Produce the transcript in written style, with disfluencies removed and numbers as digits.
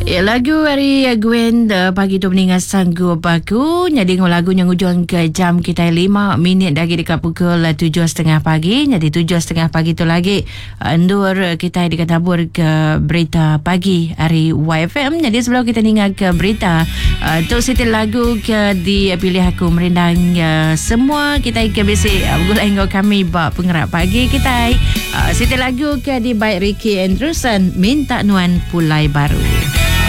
Ya, lagu dari Gwen pagi tu meninggal sanggup aku. Jadi lagu yang ujung ke jam kita 5 minit lagi dekat pukul 7.30 pagi. Jadi 7.30 pagi tu lagi Nur kita dekat tabur ke berita pagi hari YFM. Jadi sebelum kita dengar ke berita, untuk setel lagu ke dipilih aku merendang semua kita ke basic gula engkau kami bak pengerak pagi kita. Setel lagu ke di baik Ricky Andrewson, Minta Nuan Pulai Baru.